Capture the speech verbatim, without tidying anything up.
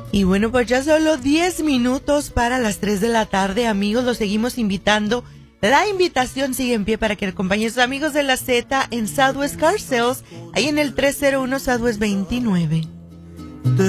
Y bueno, pues ya solo diez minutos para las tres de la tarde, amigos, los seguimos invitando. La invitación sigue en pie para que acompañen a sus amigos de la Z en Southwest Car Sales, ahí en el trescientos uno Southwest veintinueve.